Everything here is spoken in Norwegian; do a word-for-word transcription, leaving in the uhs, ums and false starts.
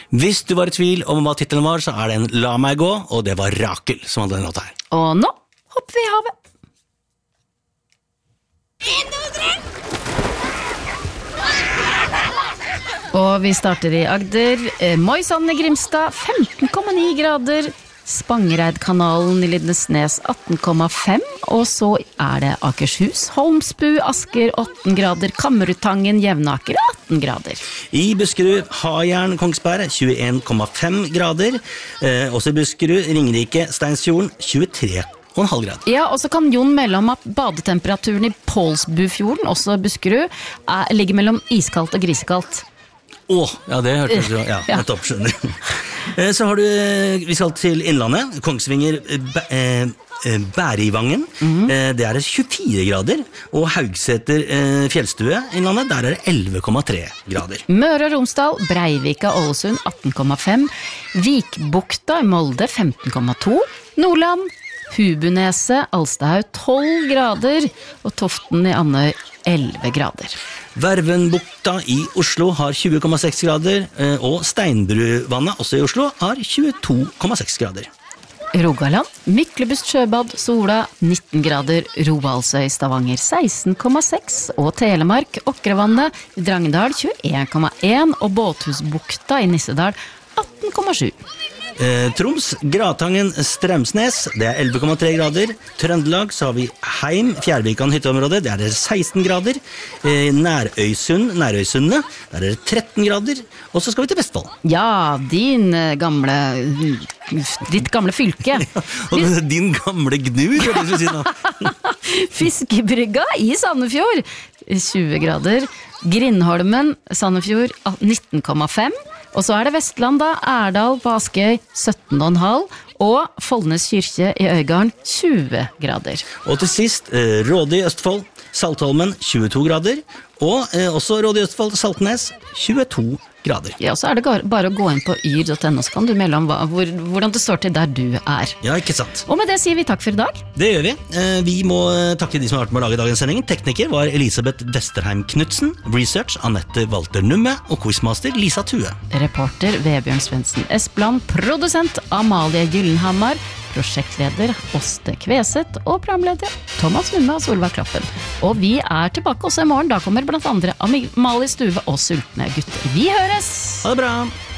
Hvis du var i tvil om hva titlen var, så er det en La meg gå, og det var Rakel som hadde den låta her. Og nå hopper vi i havet. Og vi starter i Agder. Moisand i Grimstad, femten komma ni grader. Spangereidkanalen i Lindesnes, atten komma fem. Og så er det Akershus, Holmsbu, Asker, åtten grader. Kammerutangen, Jevnaker, atten grader. I Buskerud, Hajern, Kongsberg, tjueen komma fem grader. Eh, også i Buskerud, Ringerike, Steinsfjorden, tjuetre komma fem grader. Ja, og så kan Jon melde om at badetemperaturen i Pålsbufjorden, også Buskerud, er, ligger mellom iskaldt og grisekaldt. Åh, ja det hørtes jo, ja, Ja. nettopp skjønner. Eh, Så har du, vi skal til Innlandet, Kongsvinger, Bæ- eh, eh, Bærivangen, eh, det er tjuefire grader, og Haugseter eh, Fjellstue Innlandet, der er det elleve komma tre grader. Møre og Romsdal, Breivika, Ålesund, atten komma fem. Vikbukta i Molde, femten komma to. Nordland, Hubunese, Alstahaug, tolv grader, og Toften i Andøy, elleve grader. Vervenbukta i Oslo har tjue komma seks grader, eh, og Steinbruvannet, også i Oslo, har tjueto komma seks grader. Rogaland, Myklebust Sjøbad, Sola, nitten grader, Roaldshøy, Stavanger, seksten komma seks, og Telemark, Åkrevannet, Drangedal, tjueen komma en, og Båthusbukta i Nissedal, atten komma sju. Eh, Troms, Gratangen, Strømsnes, det er elleve komma tre grader. Trøndelag, så har vi Heim, Fjærvikan hytteområde, det er det seksten grader. Eh, Nærøysund, Nærøysundet, der er det tretten grader. Og så skal vi til Vestfold. Ja, din eh, gamle, ditt gamle fylke. Og din gamle gnur, hva er det du sier nå? Fiskebrygga i Sandefjord, tjue grader. Grindholmen, Sandefjord, nitten komma fem. Og så er det Vestland da, Erdal på Askøy, sytten komma fem, og Follnes kyrkje i Øygarden, tjue grader. Og til sist, eh, Råde i Østfold, Saltholmen, tjueto grader. Og eh, også Råde i Østfold, Saltnes, tjueto grader. Ja, og så er det gar- bare å gå inn på yr punktum no, så kan du melde om hva, hvor, hvordan det står til der du er. Ja, ikke sant. Og med det sier vi takk for i dag. Det gjør vi. Eh, Vi må takke de som har vært med å lage dagens sending. Tekniker var Elisabeth Vesterheim Knudsen, research Annette Walter Numme og quizmaster Lisa Tue. Reporter Vebjørn Svendsen Espland, produsent Amalie Gyllenhammar, prosjektleder Åste Kveset og programleder Thomas Numme og Solveig Kloppen. Og vi er tilbake også i morgen. Da kommer blant andre Amalie Stuve og Sultne gutter. Vi høres! Ha det bra!